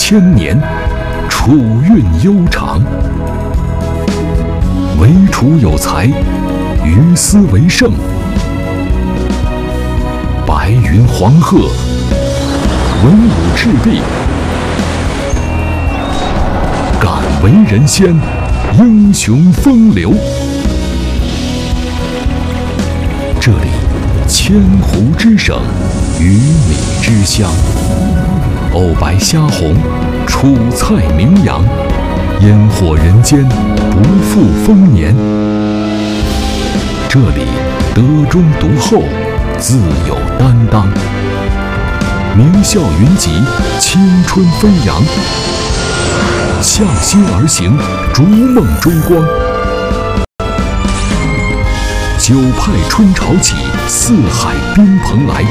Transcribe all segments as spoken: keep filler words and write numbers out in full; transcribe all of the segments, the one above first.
千年，楚韵悠长。唯楚有才，于斯为盛。白云黄鹤，文武赤壁。敢为人先，英雄风流。这里，千湖之省，鱼米之乡。藕白虾红，楚菜名扬。烟火人间，不负丰年。这里德中独厚，自有担当。名校云集，青春飞扬。向心而行，逐梦追光。九派春潮起，四海宾朋来。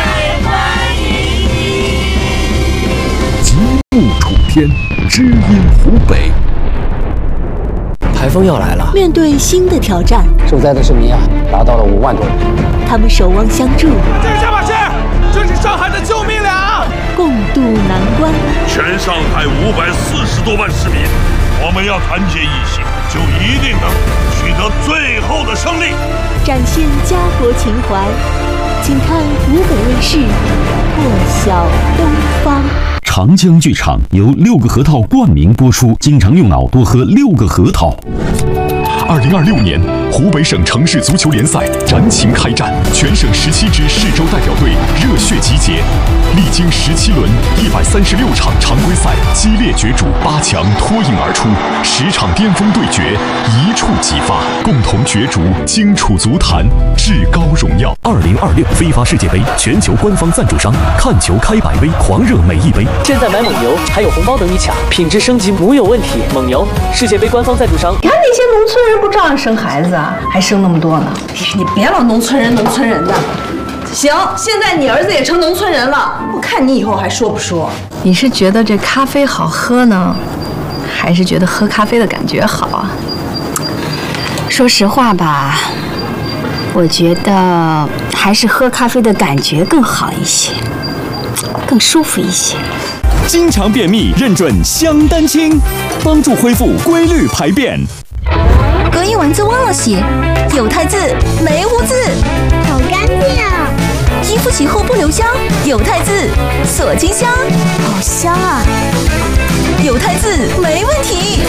极目楚天，知音湖北。 台风要来了， 面对新的挑战， 受灾的市民啊，达到了五万多人。 他们守望相助， 这是加把劲，这是上海的救命粮， 共度难关。 全上海五百四十多万市民，我们要团结一心，就一定能取得最后的胜利。 展现家国情怀，请看湖北卫视《破晓东方》。 长江剧场由六个核桃冠名播出，经常用脑，多喝六个核桃。 二零二六年湖北省城市足球联赛燃情开战，全省十七支市州代表队热血集结，历经十七轮一百三十六场常规赛激烈角逐，八强脱颖而出，十场巅峰对决一触即发，共同角逐荆楚足坛至高荣耀。 二零二六非法世界杯全球官方赞助商，看球开百威，狂热每一杯。 现在买蒙牛还有红包等你抢，品质升级无有问题。蒙牛世界杯官方赞助商。 你看那些农村人不照样生孩子啊，还生那么多呢？ 你别老农村人农村人的。行，现在你儿子也成农村人了，我看你以后还说不说。 你是觉得这咖啡好喝呢，还是觉得喝咖啡的感觉好啊？ 说实话吧，我觉得还是喝咖啡的感觉更好一些，更舒服一些。 经常便秘认准香丹清，帮助恢复规律排便。 隔一晚自忘了洗，有汰渍没污渍， 好干净啊！ 衣服洗后不留香，有汰渍锁金香，好香啊！有汰渍没问题，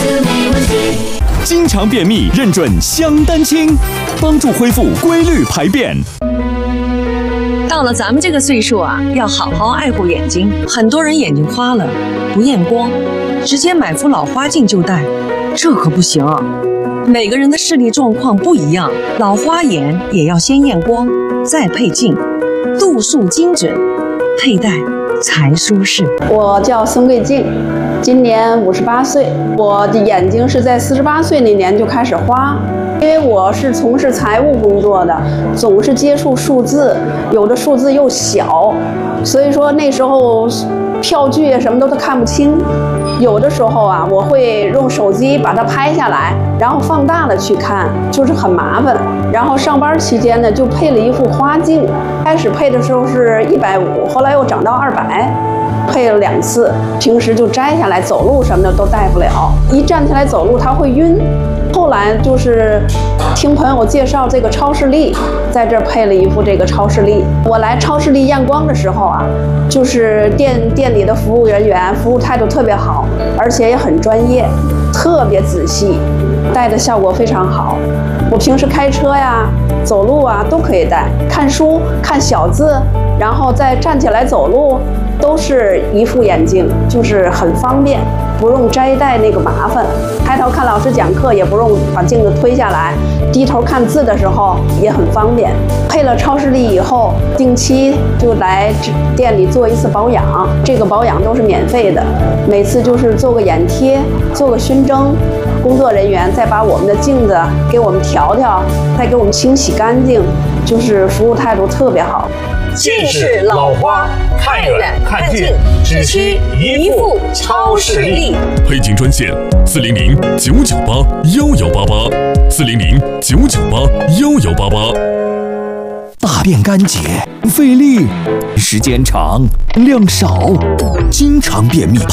经常便秘认准香丹清，帮助恢复规律排便。 到了咱们这个岁数啊，要好好爱护眼睛。很多人眼睛花了，不验光，直接买副老花镜就戴，这可不行。每个人的视力状况不一样，老花眼也要先验光，再配镜，度数精准，佩戴才舒适。 我叫孙桂静，今年五十八岁。我的眼睛是在四十八岁那年就开始花，因为我是从事财务工作的，总是接触数字，有的数字又小，所以说那时候票据啊什么都都看不清。有的时候啊，我会用手机把它拍下来，然后放大了去看，就是很麻烦。然后上班期间呢，就配了一副花镜，开始配的时候是一百五，后来又涨到二百。配了两次，平时就摘下来走路什么的都戴不了，一站起来走路它会晕。后来就是听朋友介绍这个超视力，在这儿配了一副这个超视力。我来超视力验光的时候啊，就是店店里的服务人员服务态度特别好，而且也很专业，特别仔细，戴的效果非常好。我平时开车呀、走路啊都可以戴，看书、看小字，然后再站起来走路。都是一副眼镜，就是很方便，不用摘戴那个麻烦。抬头看老师讲课也不用把镜子推下来，低头看字的时候也很方便。配了超视力以后，定期就来店里做一次保养，这个保养都是免费的，每次就是做个眼贴，做个熏蒸。工作人员再把我们的镜子给我们调调，再给我们清洗干净，就是服务态度特别好。 近视老花，看远看近，只需一副超视力。 配镜专线：四零零九九八幺幺八八，四零零九九八幺幺八八。 大便干结，费力，时间长，量少，经常便秘。